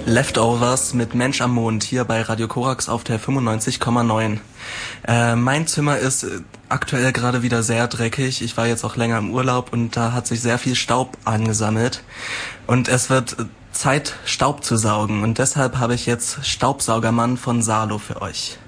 Leftovers mit Mensch am Mond hier bei Radio Korax auf der 95,9. Mein Zimmer ist aktuell gerade wieder sehr dreckig. Ich war jetzt auch länger im Urlaub und da hat sich sehr viel Staub angesammelt. Und es wird Zeit, Staub zu saugen. Und deshalb habe ich jetzt Staubsaugermann von Salo für euch.